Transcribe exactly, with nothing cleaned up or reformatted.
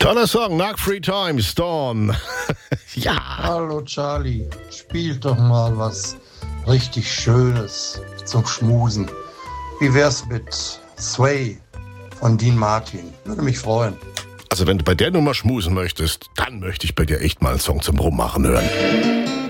Toller Song, Knock Free Time, Storm. Ja. Hallo Charlie, spiel doch mal was richtig Schönes zum Schmusen. Wie wär's mit Sway von Dean Martin? Würde mich freuen. Also wenn du bei der Nummer schmusen möchtest, dann möchte ich bei dir echt mal einen Song zum Rummachen hören.